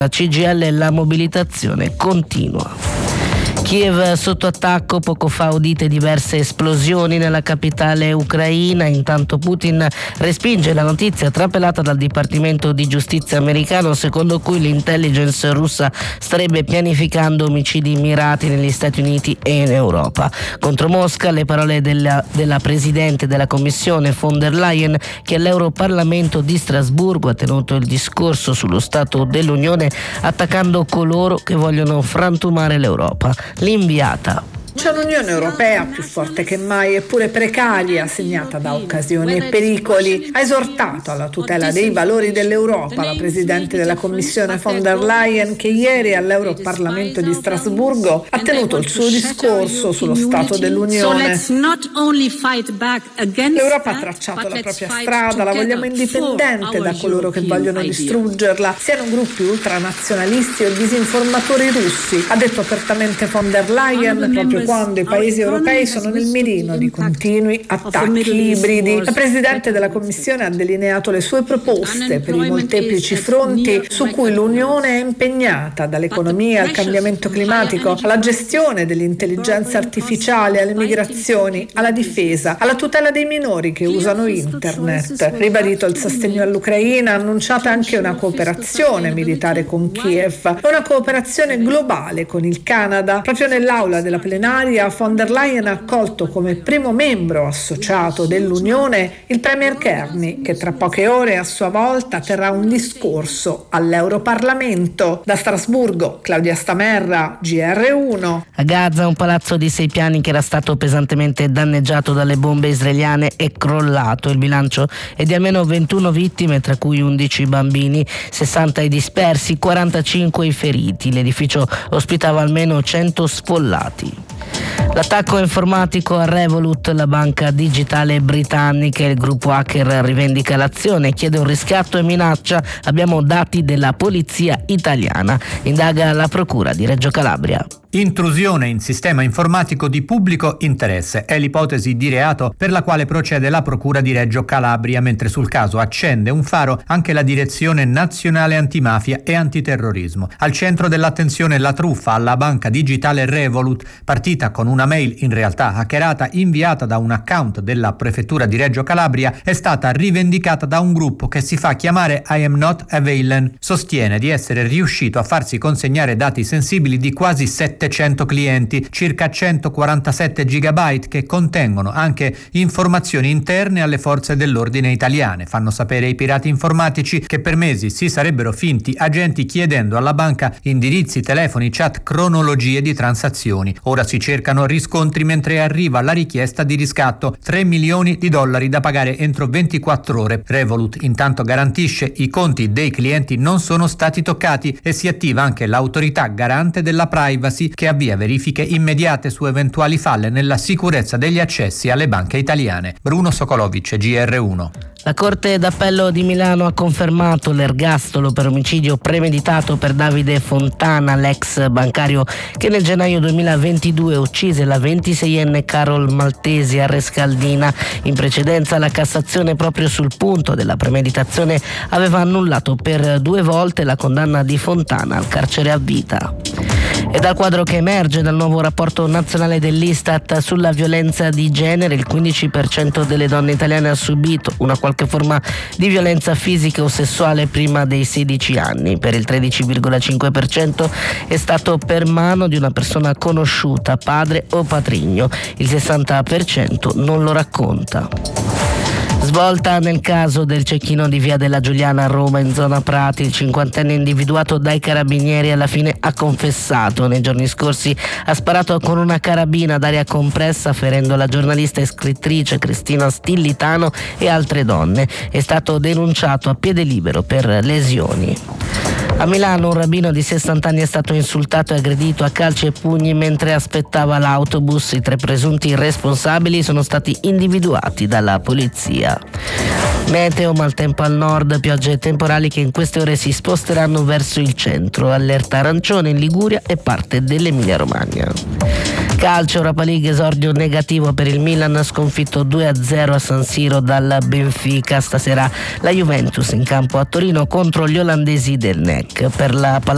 La CGIL e la mobilitazione continua. Kiev sotto attacco, poco fa udite diverse esplosioni nella capitale ucraina. Intanto Putin respinge la notizia trapelata dal Dipartimento di Giustizia americano, secondo cui l'intelligence russa starebbe pianificando omicidi mirati negli Stati Uniti e in Europa. Contro Mosca le parole della Presidente della Commissione von der Leyen, che all'Europarlamento di Strasburgo ha tenuto il discorso sullo Stato dell'Unione attaccando coloro che vogliono frantumare l'Europa. L'inviata. C'è un'Unione Europea più forte che mai, eppure precaria, segnata da occasioni e pericoli. Ha esortato alla tutela dei valori dell'Europa la Presidente della Commissione von der Leyen, che ieri all'Europarlamento di Strasburgo ha tenuto il suo discorso sullo Stato dell'Unione. L'Europa ha tracciato la propria strada, la vogliamo indipendente da coloro che vogliono distruggerla, siano gruppi ultranazionalisti o disinformatori russi, ha detto apertamente von der Leyen proprio quando i paesi europei sono nel mirino di continui attacchi ibridi. La Presidente della Commissione ha delineato le sue proposte per i molteplici fronti su cui l'Unione è impegnata, dall'economia al cambiamento climatico, alla gestione dell'intelligenza artificiale, alle migrazioni, alla difesa, alla tutela dei minori che usano internet. Ribadito il sostegno all'Ucraina, ha annunciato anche una cooperazione militare con Kiev e una cooperazione globale con il Canada. Proprio nell'aula della plenaria von der Leyen ha accolto come primo membro associato dell'Unione il Premier Kearney, che tra poche ore a sua volta terrà un discorso all'Europarlamento. Da Strasburgo, Claudia Stamerra, GR1. A Gaza un palazzo di 6 piani che era stato pesantemente danneggiato dalle bombe israeliane è crollato. Il bilancio è di almeno 21 vittime, tra cui 11 bambini, 60 i dispersi, 45 i feriti. L'edificio ospitava almeno 100 sfollati. L'attacco informatico a Revolut, la banca digitale britannica. Il gruppo hacker rivendica l'azione, chiede un riscatto e minaccia. Abbiamo dati della polizia italiana. Indaga la procura di Reggio Calabria. Intrusione in sistema informatico di pubblico interesse è l'ipotesi di reato per la quale procede la procura di Reggio Calabria, mentre sul caso accende un faro anche la Direzione Nazionale Antimafia e Antiterrorismo. Al centro dell'attenzione la truffa alla banca digitale Revolut, partita con una mail in realtà hackerata inviata da un account della prefettura di Reggio Calabria, è stata rivendicata da un gruppo che si fa chiamare I Am Not a Villain. Sostiene di essere riuscito a farsi consegnare dati sensibili di quasi 700 clienti, circa 147 gigabyte che contengono anche informazioni interne alle forze dell'ordine italiane. Fanno sapere i pirati informatici che per mesi si sarebbero finti agenti chiedendo alla banca indirizzi, telefoni, chat, cronologie di transazioni. Ora si cercano riscontri mentre arriva la richiesta di riscatto, $3 milioni da pagare entro 24 ore. Revolut intanto garantisce i conti dei clienti non sono stati toccati e si attiva anche l'autorità garante della privacy che avvia verifiche immediate su eventuali falle nella sicurezza degli accessi alle banche italiane. Bruno Sokolovic, GR1. La Corte d'Appello di Milano ha confermato l'ergastolo per omicidio premeditato per Davide Fontana, l'ex bancario che nel gennaio 2022 uccise la 26enne Carol Maltesi a Rescaldina. In precedenza la Cassazione, proprio sul punto della premeditazione, aveva annullato per 2 volte la condanna di Fontana al carcere a vita. E dal quadro che emerge dal nuovo rapporto nazionale dell'Istat sulla violenza di genere, il 15% delle donne italiane ha subito una qualche forma di violenza fisica o sessuale prima dei 16 anni. Per il 13,5% è stato per mano di una persona conosciuta, padre o patrigno. Il 60% non lo racconta. Svolta nel caso del cecchino di Via della Giuliana a Roma, in zona Prati. Il 50enne individuato dai carabinieri alla fine ha confessato. Nei giorni scorsi ha sparato con una carabina ad aria compressa, ferendo la giornalista e scrittrice Cristina Stillitano e altre donne. È stato denunciato a piede libero per lesioni. A Milano un rabbino di 60 anni è stato insultato e aggredito a calci e pugni mentre aspettava l'autobus. I 3 presunti responsabili sono stati individuati dalla polizia. Meteo, maltempo al nord, piogge temporali che in queste ore si sposteranno verso il centro. Allerta arancione in Liguria e parte dell'Emilia Romagna. Calcio, Europa League, esordio negativo per il Milan, sconfitto 2-0 a San Siro dal Benfica. Stasera la Juventus in campo a Torino contro gli olandesi del NEC. Per la